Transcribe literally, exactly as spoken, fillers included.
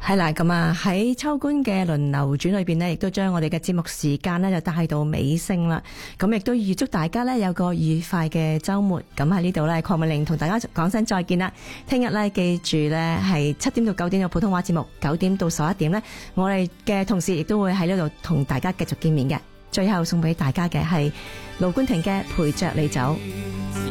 係啦，咁啊喺秋官嘅輪流轉裏邊呢，亦都將我哋嘅節目時間呢就帶到尾聲啦。咁亦都預祝大家呢有個愉快嘅週末。咁喺呢度呢，鄺美玲同大家講聲再見啦。聽日呢，記住呢係七點到九點有普通話節目，九點到十一點呢，我哋嘅同事亦都會喺呢度同大家繼續見面嘅。最後送俾大家嘅係盧冠廷嘅陪着你走。